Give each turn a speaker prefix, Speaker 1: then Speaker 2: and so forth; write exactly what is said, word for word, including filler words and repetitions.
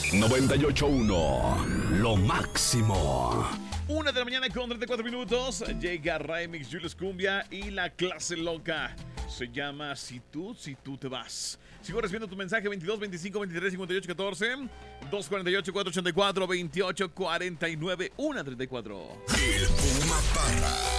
Speaker 1: noventa y ocho punto uno, lo máximo.
Speaker 2: Una de la mañana con treinta y cuatro minutos. Llega Remix, Julius Cumbia y la clase loca. Se llama Si tú, si tú te vas. Sigo recibiendo tu mensaje veintidós, veinticinco, veintitrés, cincuenta y ocho, catorce, dos cuarenta y ocho, cuatrocientos ochenta y cuatro, veintiocho, cuarenta y nueve, uno treinta y cuatro.
Speaker 1: El Puma Parra.